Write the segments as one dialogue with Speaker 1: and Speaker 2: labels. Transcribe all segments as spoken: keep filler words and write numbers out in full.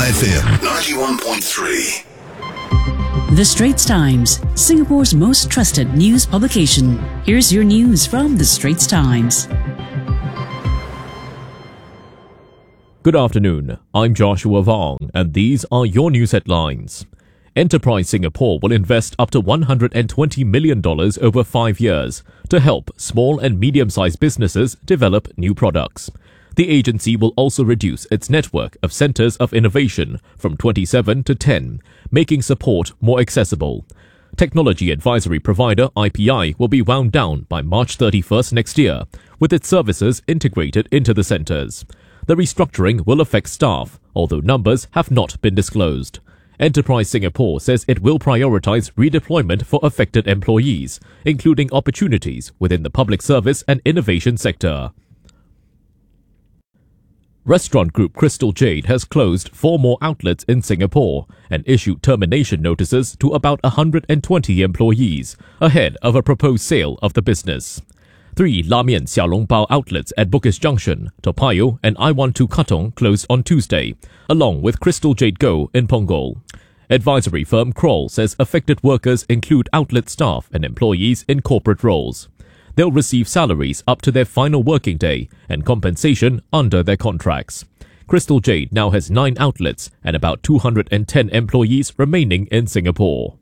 Speaker 1: F M ninety-one point three.
Speaker 2: The Straits Times, Singapore's most trusted news publication. Here's your news from The Straits Times.
Speaker 3: Good afternoon, I'm Joshua Vong, and these are your news headlines. Enterprise Singapore will invest up to one hundred twenty million dollars over five years to help small and medium-sized businesses develop new products. The agency will also reduce its network of centres of innovation from twenty-seven to ten, making support more accessible. Technology advisory provider I P I will be wound down by March thirty-first next year, with its services integrated into the centres. The restructuring will affect staff, although numbers have not been disclosed. Enterprise Singapore says it will prioritise redeployment for affected employees, including opportunities within the public service and innovation sector. Restaurant group Crystal Jade has closed four more outlets in Singapore and issued termination notices to about one hundred twenty employees ahead of a proposed sale of the business. Three La Mian Xiaolongbao outlets at Bugis Junction, Toa Payoh and I twelve Katong closed on Tuesday, along with Crystal Jade Go in Punggol. Advisory firm Kroll says affected workers include outlet staff and employees in corporate roles. They'll receive salaries up to their final working day and compensation under their contracts. Crystal Jade now has nine outlets and about two hundred ten employees remaining in Singapore.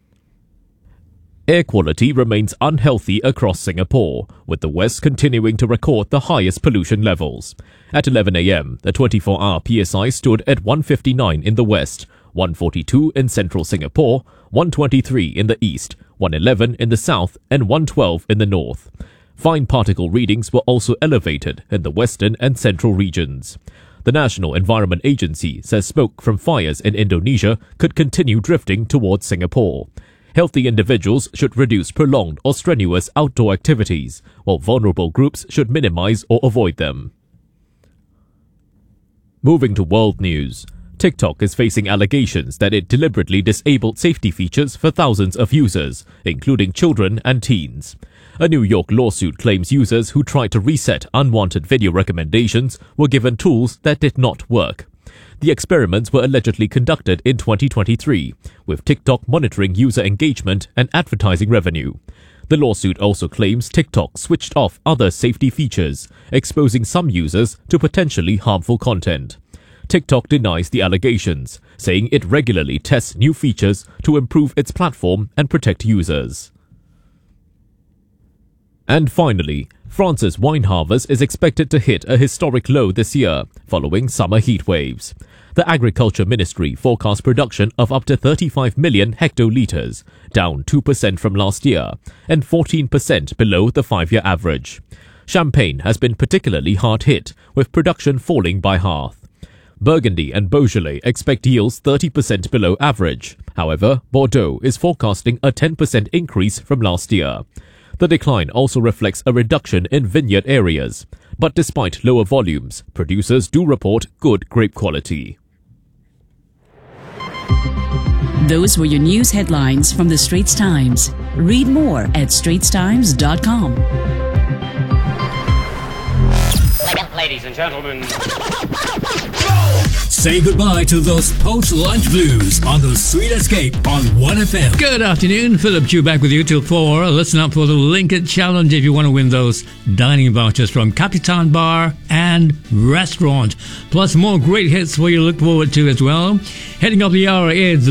Speaker 3: Air quality remains unhealthy across Singapore, with the West continuing to record the highest pollution levels. At eleven a m, the twenty-four hour P S I stood at one fifty-nine in the west, one forty-two in central Singapore, one twenty-three in the east, one eleven in the south and one twelve in the north. Fine particle readings were also elevated in the western and central regions. The National Environment Agency says smoke from fires in Indonesia could continue drifting towards Singapore. Healthy individuals should reduce prolonged or strenuous outdoor activities, while vulnerable groups should minimize or avoid them. Moving to world news. TikTok is facing allegations that it deliberately disabled safety features for thousands of users, including children and teens. A New York lawsuit claims users who tried to reset unwanted video recommendations were given tools that did not work. The experiments were allegedly conducted in twenty twenty-three, with TikTok monitoring user engagement and advertising revenue. The lawsuit also claims TikTok switched off other safety features, exposing some users to potentially harmful content. TikTok denies the allegations, saying it regularly tests new features to improve its platform and protect users. And finally, France's wine harvest is expected to hit a historic low this year, following summer heat waves. The Agriculture Ministry forecasts production of up to thirty-five million hectolitres, down two percent from last year, and fourteen percent below the five-year average. Champagne has been particularly hard hit, with production falling by half. Burgundy and Beaujolais expect yields thirty percent below average. However, Bordeaux is forecasting a ten percent increase from last year. The decline also reflects a reduction in vineyard areas. But despite lower volumes, producers do report good grape quality.
Speaker 2: Those were your news headlines from The Straits Times. Read more at straits times dot com.
Speaker 4: Ladies and gentlemen,
Speaker 5: say goodbye to those post-lunch blues on the Sweet Escape on one F M.
Speaker 6: Good afternoon, Philip Chu back with you till four. Listen up for the Lincoln Challenge if you want to win those dining vouchers from Capitan Bar and Restaurant. Plus more great hits for you to look forward to as well. Heading up the hour is